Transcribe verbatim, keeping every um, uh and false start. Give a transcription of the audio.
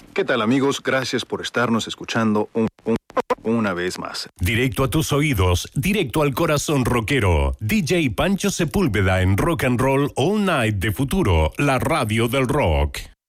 ¿Qué tal, amigos? Gracias por estarnos escuchando un, un, una vez más. Directo a tus oídos, directo al corazón rockero. D J Pancho Sepúlveda en Rock and Roll All Night de Futuro, la radio del rock.